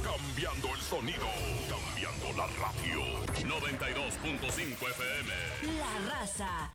Cambiando el sonido, cambiando la radio. 92.5 FM. La Raza.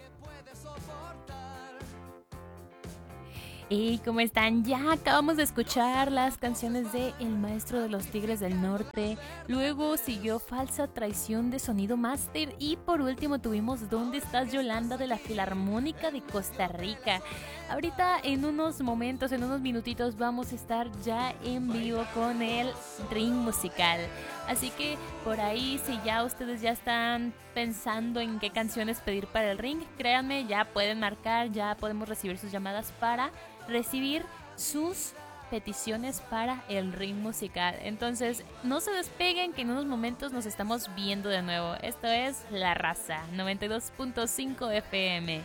¿Y cómo están? Ya acabamos de escuchar las canciones de El Maestro de los Tigres del Norte. Luego siguió Falsa Traición de Sonido Master. Y por último tuvimos ¿Dónde estás, Yolanda? De la Filarmónica de Costa Rica. Ahorita en unos momentos, en unos minutitos vamos a estar ya en vivo con el ring musical. Así que por ahí, si ya ustedes ya están pensando en qué canciones pedir para el ring, créanme, ya pueden marcar, ya podemos recibir sus llamadas para recibir sus peticiones para el ring musical. Entonces, no se despeguen, que en unos momentos nos estamos viendo de nuevo. Esto es La Raza, 92.5 FM.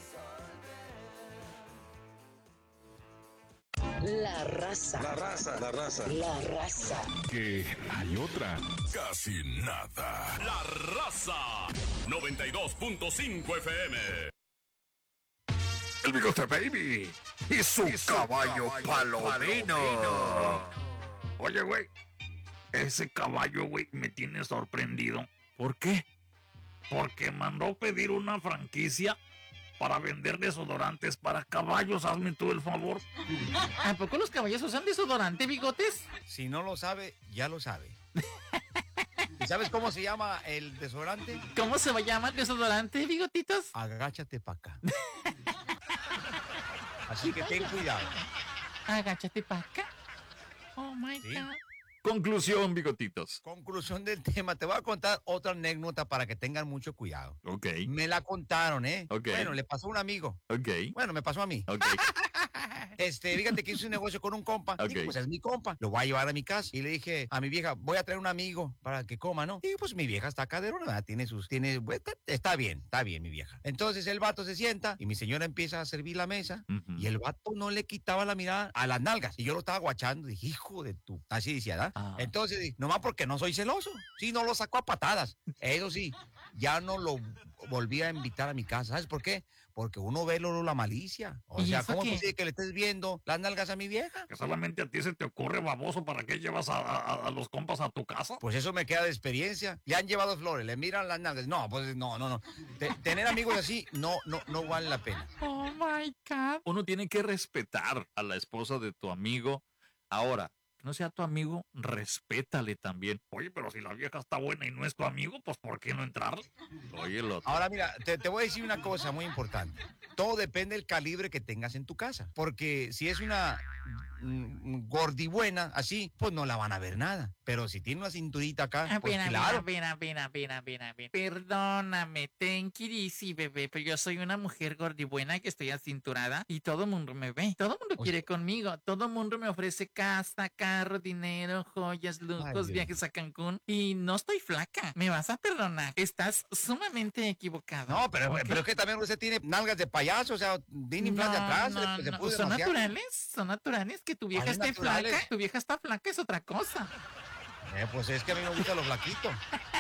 La Raza. La raza, la raza. La Raza. Que hay otra. Casi nada. La raza. 92.5 FM. El Bigote Baby y su caballo palomino. Oye, güey, ese caballo, güey, me tiene sorprendido. ¿Por qué? Porque mandó pedir una franquicia para vender desodorantes para caballos. Hazme tú el favor. ¿A poco los caballos usan desodorante, Bigotes? Si no lo sabe, ya lo sabe. ¿Y sabes cómo se llama el desodorante? ¿Cómo se llama el desodorante, Bigotitos? Agáchate pa' acá. Así que ten cuidado. Agáchate pa' acá. Oh my ¿Sí? God. Conclusión, Bigotitos. Conclusión del tema. Te voy a contar otra anécdota para que tengan mucho cuidado. Ok. Me la contaron, ¿eh? Ok. Bueno, le pasó a un amigo. Ok. Bueno, me pasó a mí. Ok. Fíjate que hice un negocio con un compa. Ok. Digo, pues es mi compa. Lo voy a llevar a mi casa. Y le dije a mi vieja, voy a traer un amigo para que coma, ¿no? Y pues mi vieja está caderona, ¿verdad? Está bien mi vieja. Entonces el vato se sienta y mi señora empieza a servir la mesa. Ujú. Y el vato no le quitaba la mirada a las nalgas. Y yo lo estaba guachando. Dije, hijo de tu. Así decía, ¿verdad? Ah. Entonces, nomás porque no soy celoso. Sí, no lo sacó a patadas. Eso sí, ya no lo volví a invitar a mi casa. ¿Sabes por qué? Porque uno ve la malicia. O ¿Y sea, eso ¿cómo qué? es posible que le estés viendo las nalgas a mi vieja? Que solamente a ti se te ocurre, baboso, ¿para qué llevas a los compas a tu casa? Pues eso me queda de experiencia. Le han llevado flores, le miran las nalgas. No, pues no. Tener amigos así no vale la pena. Oh my God. Uno tiene que respetar a la esposa de tu amigo. Ahora, que no sea tu amigo, respétale también. Oye, pero si la vieja está buena y no es tu amigo, pues ¿por qué no entrar? Oye, lo Ahora mira, te voy a decir una cosa muy importante. Todo depende del calibre que tengas en tu casa. Porque si es una gordibuena, así, pues no la van a ver nada. Pero si tiene una cinturita acá, pues claro. Pena. Perdóname, thank it easy, bebé, pero yo soy una mujer gordibuena que estoy acinturada y todo el mundo me ve. Todo el mundo quiere conmigo. Todo el mundo me ofrece casa, carro, dinero, joyas, lujos, Ay, Dios. viajes a Cancún. Y no estoy flaca. Me vas a perdonar. Estás sumamente equivocado. No, pero ¿Ok? es que también usted tiene nalgas de payaso, o sea, bien infladas de atrás. se puso Son demasiado. naturales. Que tu vieja ¿Cuáles esté naturales? flaca. Tu vieja está flaca es otra cosa. Pues es que a mí me gustan los flaquitos.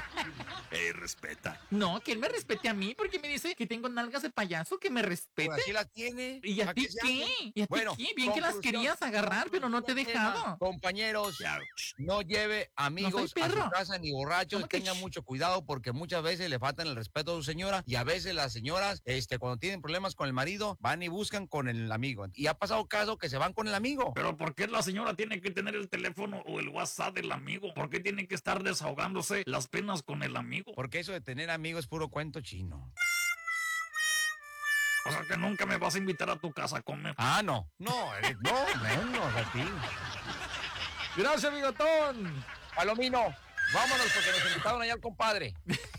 respeta. No, que él me respete a mí porque me dice que tengo nalgas de payaso, que me respete. Pues así las tiene. ¿Y a ¿para ti se qué? hace? ¿Y a ti Bueno, qué? Bien que las conclusión. querías agarrar, pero no te he dejado. Compañeros, Ya, no lleve amigos a perro. su casa ni borrachos. ¿Cómo que Tengan sh? mucho cuidado porque muchas veces le faltan el respeto a su señora y a veces las señoras, cuando tienen problemas con el marido, van y buscan con el amigo. Y ha pasado caso que se van con el amigo. Pero ¿por qué la señora tiene que tener el teléfono o el WhatsApp del amigo? ¿Por qué tiene que estar desahogándose las penas con el amigo? Porque eso de tener amigos es puro cuento chino. O sea que nunca me vas a invitar a tu casa a comer. Ah, no. No, menos a ti. Gracias, bigotón. Palomino, vámonos porque nos invitaron allá al compadre.